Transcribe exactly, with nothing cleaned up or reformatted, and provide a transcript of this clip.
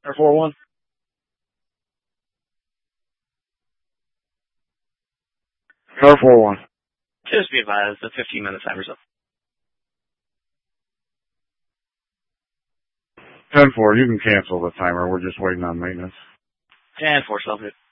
Air four one. Air four one. Just be advised, the fifteen minute timer's up. ten four, you can cancel the timer. We're just waiting on maintenance. ten four, self-hit.